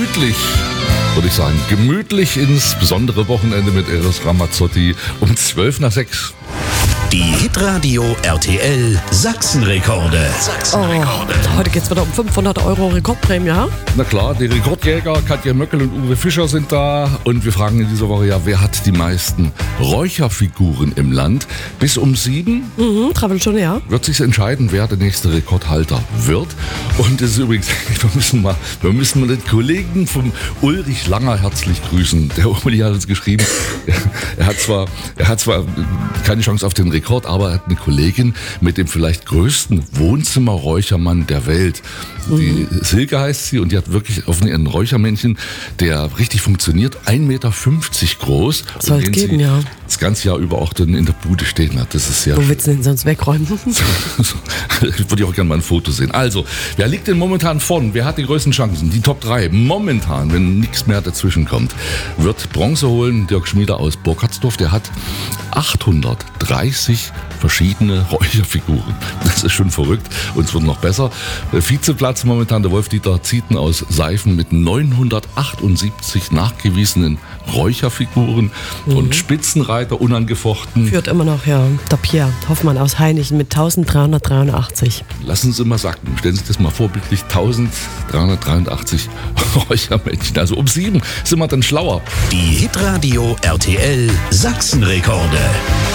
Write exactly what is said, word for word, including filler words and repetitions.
gemütlich, würde ich sagen, gemütlich ins besondere Wochenende mit Eros Ramazzotti um zwölf nach sechs. Die Hitradio R T L Sachsenrekorde. Oh, heute geht's wieder um fünfhundert Euro Rekordprämie, ja? Na klar, die Rekordjäger Katja Möckel und Uwe Fischer sind da und wir fragen in dieser Woche ja, wer hat die meisten Räucherfiguren im Land? Bis um sieben Mhm, dreiviertel Stunde, ja. wird sich entscheiden, wer der nächste Rekordhalter wird. Und es ist übrigens, wir müssen mal, wir müssen mal den Kollegen vom Ulrich Langer herzlich grüßen. Der Uli hat uns geschrieben, er hat zwar, er hat zwar keine Chance auf den Rekord, aber er hat eine Kollegin mit dem vielleicht größten Wohnzimmerräuchermann der Welt. Die Silke heißt sie und die hat wirklich auf ihren Räuchermännchen, der richtig funktioniert, ein Meter fünfzig groß. Soll es geben, sie ja. das ganze Jahr über auch dann in der Bude stehen hat. Das ist sehr Wo schön. willst du denn sonst wegräumen? Ich würde auch gerne mal ein Foto sehen. Also, wer liegt denn momentan vorn? Wer hat die größten Chancen? Die Top drei. Momentan, wenn nichts mehr dazwischen kommt, wird Bronze holen Dirk Schmieder aus Burkhardsdorf. Der hat achthundertdreißig verschiedene Räucherfiguren. Das ist schon verrückt und es wird noch besser. Vizeplatz momentan der Wolf-Dieter Zieten aus Seifen mit neunhundertachtundsiebzig nachgewiesenen Räucherfiguren Mhm. und Spitzenreiter unangefochten. Führt immer noch, ja, der Pierre Hoffmann aus Heinichen mit eintausenddreihundertdreiundachtzig. Lassen Sie mal sacken. Stellen Sie sich das mal vorbildlich. eintausenddreihundertdreiundachtzig Räuchermännchen. Also um sieben sind wir dann schlauer. Die Hitradio R T L Sachsenrekorde.